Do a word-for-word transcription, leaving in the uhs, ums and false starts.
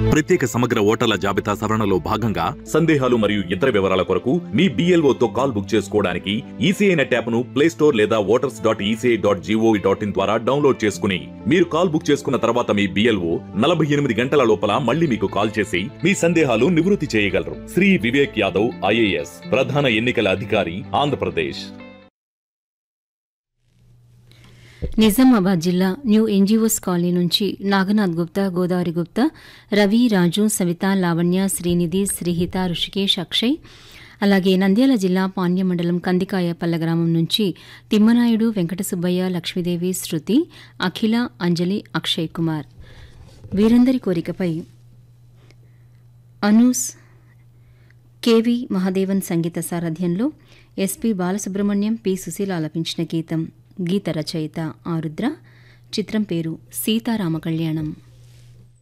ప్రత్యేక సమగ్ర ఓటర్ల జాబితా సవరణలో భాగంగా సందేహాలు మరియు ఇతర వివరాల కొరకు మీ బీఎల్ఓతో కాల్ బుక్ చేసుకోవడానికి ఈసీఐ నెట్ యాప్ను ప్లే స్టోర్ లేదా voters dot ECI dot GOV dot in ద్వారా డౌన్లోడ్ చేసుకుని మీరు కాల్ బుక్ చేసుకున్న తర్వాత మీ బీఎల్ఓ నలభై ఎనిమిది గంటల లోపల మళ్ళీ మీకు కాల్ చేసి మీ సందేహాలు నివృత్తి చేయగలరు. శ్రీ వివేక్ యాదవ్ ఐఏఎస్ ప్రధాన ఎన్నికల అధికారి, ఆంధ్రప్రదేశ్. నిజామాబాద్ జిల్లా న్యూ ఎన్జీఓస్ కాలనీ నుంచి నాగనాథ్ గుప్తా, గోదావరి గుప్తా, రవి, రాజు, సవిత, లావణ్య, శ్రీనిధి, శ్రీహిత, ఋషికేష్, అక్షయ్, అలాగే నంద్యాల జిల్లా పాణ్య మండలం కందికాయపల్ల గ్రామం నుంచి తిమ్మనాయుడు, వెంకట సుబ్బయ్య, లక్ష్మీదేవి, శృతి, అఖిల, అంజలి, అక్షయ్ కుమార్. వీరందరి కోరికపై అనూస్ కేవి మహాదేవన్ సంగీత సారథ్యంలో ఎస్పి బాలసుబ్రహ్మణ్యం, పి సుశీల ఆలపించిన గీతం. గీత రచయిత ఆరుద్ర. చిత్రం పేరు సీతారామ కళ్యాణం.